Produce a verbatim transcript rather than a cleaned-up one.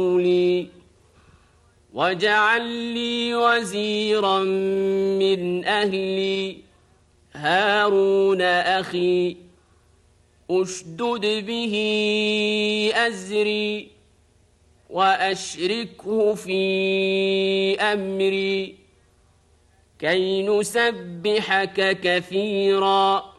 لي واجعل لي وزيرا من أهلي هارون أخي أشدد به أزري وأشركه في أمري كي نسبحك كثيرا